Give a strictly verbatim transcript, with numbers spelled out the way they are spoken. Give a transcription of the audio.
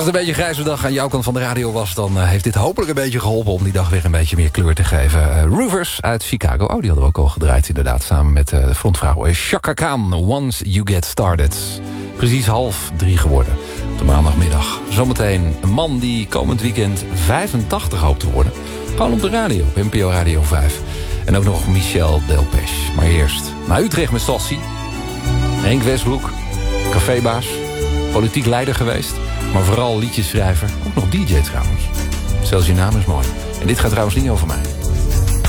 het een beetje een grijze dag aan jouw kant van de radio was... dan uh, heeft dit hopelijk een beetje geholpen om die dag weer een beetje meer kleur te geven. Uh, Roofers uit Chicago. Oh, die hadden we ook al gedraaid inderdaad. Samen met uh, de frontvrouw Chaka Khan. Once You Get Started. Precies half drie geworden. Op de maandagmiddag. Zometeen een man die komend weekend vijfentachtig hoopt te worden. Gewoon op de radio. Op N P O Radio vijf. En ook nog Michel Delpech. Maar eerst naar Utrecht met Sassi. Henk Westbroek. Cafébaas. Politiek leider geweest. Maar vooral liedjesschrijver. Ook nog D J trouwens. Zelfs je naam is mooi. En dit gaat trouwens niet over mij.